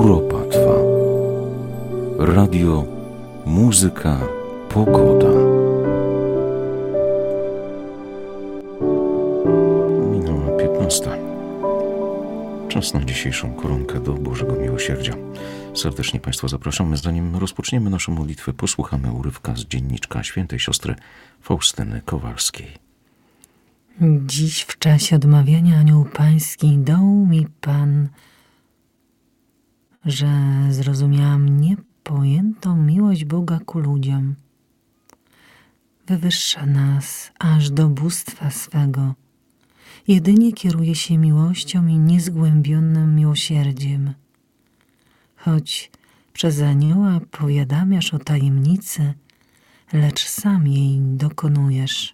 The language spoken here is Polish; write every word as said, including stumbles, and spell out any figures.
Europa trwa. Radio, muzyka, pogoda. Minęła piętnasta. Czas na dzisiejszą koronkę do Bożego Miłosierdzia. Serdecznie Państwa zapraszamy. Zanim rozpoczniemy naszą modlitwę, posłuchamy urywka z dzienniczka świętej siostry Faustyny Kowalskiej. Dziś w czasie odmawiania anioł pański dał mi Pan, że zrozumiałam niepojętą miłość Boga ku ludziom. Wywyższa nas aż do bóstwa swego. Jedynie kieruje się miłością i niezgłębionym miłosierdziem. Choć przez anioła powiadamiasz o tajemnicy, lecz sam jej dokonujesz.